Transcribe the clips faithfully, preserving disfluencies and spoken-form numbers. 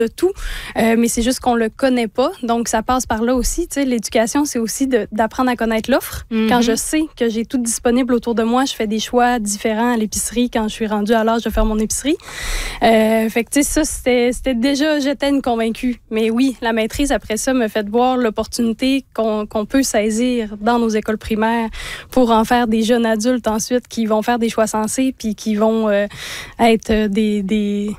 de tout, euh, mais c'est juste qu'on le connaît pas. Donc, ça passe par là aussi. Tu sais, l'éducation, c'est aussi de, d'apprendre à connaître l'offre. Mm-hmm. Quand je sais que j'ai tout disponible autour de moi, je fais des choix différents à l'épicerie quand je suis rendue à l'âge de faire mon épicerie. Euh, fait que, tu sais, ça, c'était, c'était déjà, j'étais une convaincue. Mais oui, la maîtrise, après ça, me fait voir l'opportunité qu'on, qu'on peut saisir dans nos écoles primaires pour en faire des jeunes adultes ensuite qui vont faire des choix sensés puis qui vont euh, être des... des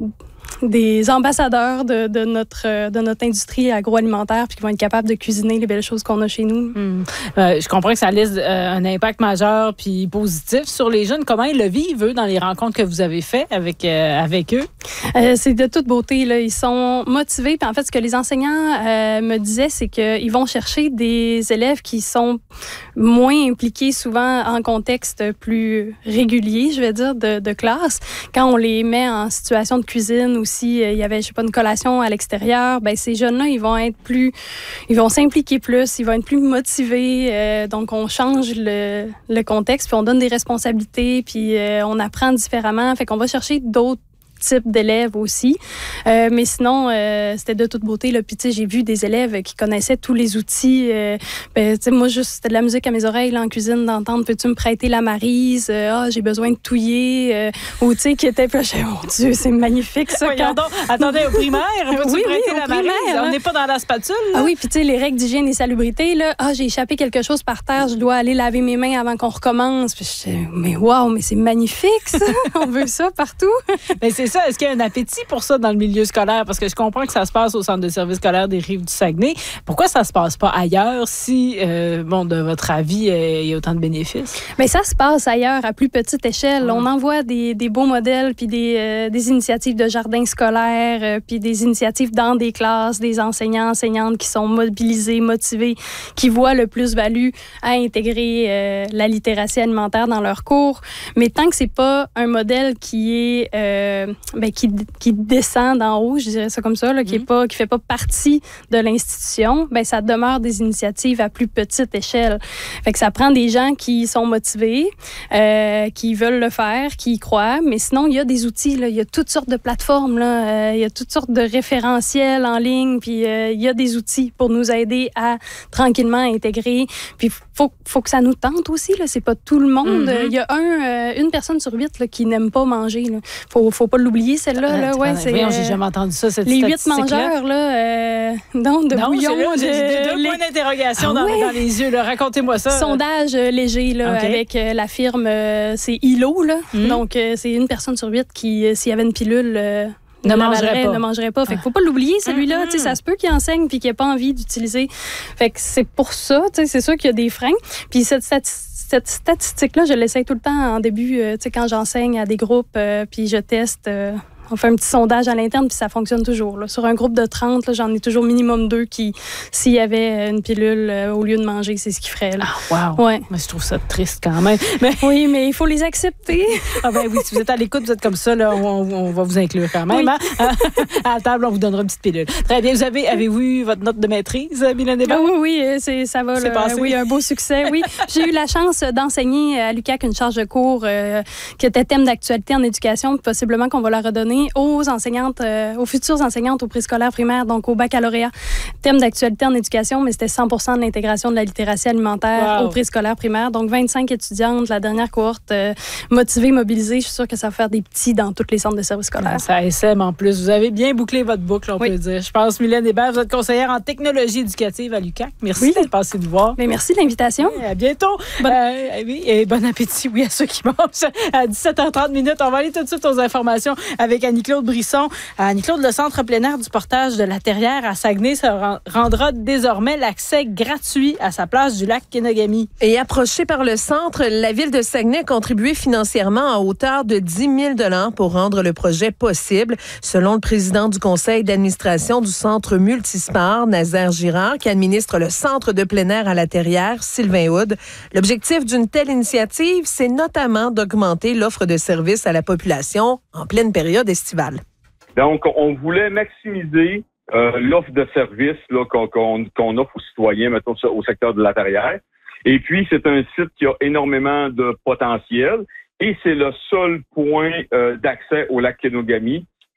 des ambassadeurs de, de, notre, de notre industrie agroalimentaire puis qui vont être capables de cuisiner les belles choses qu'on a chez nous. Mmh. Euh, je comprends que ça laisse euh, un impact majeur puis positif sur les jeunes. Comment ils le vivent, eux, dans les rencontres que vous avez faites avec, euh, avec eux? Euh, c'est de toute beauté, là. Ils sont motivés. Puis en fait, ce que les enseignants euh, me disaient, c'est qu'ils vont chercher des élèves qui sont moins impliqués souvent en contexte plus régulier, je vais dire, de, de classe. Quand on les met en situation de cuisine ou si il y avait, je sais pas, une collation à l'extérieur, ben ces jeunes-là, ils vont être plus, ils vont s'impliquer plus, ils vont être plus motivés. Euh, donc, on change le, le contexte, puis on donne des responsabilités, puis euh, on apprend différemment. Fait qu'on va chercher d'autres type d'élèves aussi. Euh, mais sinon, euh, c'était de toute beauté. Là. Puis, tu sais, j'ai vu des élèves qui connaissaient tous les outils. Euh, ben, tu sais, moi, juste, c'était de la musique à mes oreilles là, en cuisine, d'entendre « Peux-tu me prêter la maryse? Euh, ah, j'ai besoin de touiller. Euh, » Ou, tu sais, qui était... Puis, oh mon Dieu, c'est magnifique, ça. Quand... Donc, attendez, au primaire, peux-tu oui, prêter oui, la maryse? Primaire, on n'est pas dans la spatule, là. Ah oui, puis, tu sais, les règles d'hygiène et salubrité, là. Ah, j'ai échappé quelque chose par terre, je dois aller laver mes mains avant qu'on recommence. Puis, je dis, mais waouh, mais c'est magnifique, ça. On veut ça partout. Mais c'est ça. Est-ce qu'il y a un appétit pour ça dans le milieu scolaire? Parce que je comprends que ça se passe au centre de service scolaire des Rives du Saguenay. Pourquoi ça se passe pas ailleurs si, euh, bon, de votre avis, il y a autant de bénéfices? Bien, ça se passe ailleurs, à plus petite échelle. Mmh. On envoie des, des beaux modèles, puis des, euh, des initiatives de jardins scolaires, euh, puis des initiatives dans des classes, des enseignants, enseignantes qui sont mobilisés, motivés, qui voient le plus-value à intégrer euh, la littératie alimentaire dans leurs cours. Mais tant que c'est pas un modèle qui est, euh, ben, qui, qui descend d'en haut, je dirais ça comme ça, là, qui est pas, qui fait pas partie de l'institution, ben ça demeure des initiatives à plus petite échelle. Fait que ça prend des gens qui sont motivés, euh, qui veulent le faire, qui y croient, mais sinon il y a des outils, là, il y a toutes sortes de plateformes, là, euh, il y a toutes sortes de référentiels en ligne, puis euh, il y a des outils pour nous aider à tranquillement intégrer. Puis faut faut que ça nous tente aussi, là, c'est pas tout le monde. Mm-hmm. Il y a un, euh, une personne sur huit là, qui n'aime pas manger. Là. Faut faut pas l'oublier celle-là. Euh, là, ouais, c'est, voyons, j'ai jamais entendu ça, cette les huit mangeurs, là, euh, donc de non, bouillon. Là, de, j'ai deux les... points d'interrogation ah, dans, ouais. dans les yeux. Là. Racontez-moi ça. Sondage euh, léger là, okay. avec euh, la firme, euh, c'est I L O. Là. Mm. Donc, euh, c'est une personne sur huit qui, euh, s'il y avait une pilule... Euh, Ne mangerait pas. Ne mangerait pas. Fait qu'il faut pas l'oublier, celui-là. Mm-hmm. Tu sais, ça se peut qu'il enseigne puis qu'il n'ait pas envie d'utiliser. Fait que c'est pour ça, tu sais, c'est sûr qu'il y a des freins. Puis cette statistique, cette statistique-là, je l'essaye tout le temps en début, euh, tu sais, quand j'enseigne à des groupes, euh, puis je teste... Euh, on fait un petit sondage à l'interne, puis ça fonctionne toujours. Là. Sur un groupe de trente, là, j'en ai toujours minimum deux qui, s'il y avait une pilule, euh, au lieu de manger, c'est ce qu'ils feraient. Là. Ah, wow! Ouais. Mais je trouve ça triste quand même. Mais... Oui, mais il faut les accepter. Ah ben oui, si vous êtes à l'écoute, vous êtes comme ça, là, on, on va vous inclure quand même. Oui. Hein? À la table, on vous donnera une petite pilule. Très bien. Vous avez, avez-vous eu votre note de maîtrise, Mylène Hébert? Ah, oui, oui, c'est, ça va. C'est là, passé. Oui, un beau succès. Oui, j'ai eu la chance d'enseigner à l'U Q A C une charge de cours euh, qui était thème d'actualité en éducation. Possiblement qu'on va la redonner aux enseignants Euh, aux futures enseignantes au préscolaire primaire, donc au baccalauréat. Thème d'actualité en éducation, mais c'était cent pour cent de l'intégration de la littératie alimentaire wow. au préscolaire primaire. Donc, vingt-cinq étudiantes, la dernière cohorte, euh, motivées, mobilisées. Je suis sûre que ça va faire des petits dans tous les centres de services scolaires. Ça S M en plus. Vous avez bien bouclé votre boucle, on oui. peut dire. Je pense, Mylène Hébert, vous êtes conseillère en technologie éducative à l'U Q A C. Merci oui. d'être passé nous voir. Mais merci de l'invitation. Oui, à bientôt. Bon... Euh, oui, et bon appétit, oui, à ceux qui mangent. À dix-sept heures trente minutes, on va aller tout de suite aux informations avec Annie-Claude Brisson. Annie-Claude, le centre plein air du portage de la Terrière à Saguenay se rendra désormais l'accès gratuit à sa plage du lac Kenogami. Et approché par le centre, la ville de Saguenay a contribué financièrement à hauteur de dix mille dollars pour rendre le projet possible. Selon le président du conseil d'administration du centre multisport, Nazaire Girard, qui administre le centre de plein air à la Terrière, Sylvain Houd, l'objectif d'une telle initiative, c'est notamment d'augmenter l'offre de services à la population en pleine période estivale. Donc, on voulait maximiser euh, l'offre de services là, qu'on, qu'on, qu'on offre aux citoyens, mettons, au secteur de la Terrière. Et puis, c'est un site qui a énormément de potentiel et c'est le seul point euh, d'accès au lac Kenogami.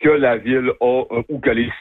que la ville a euh, ou que les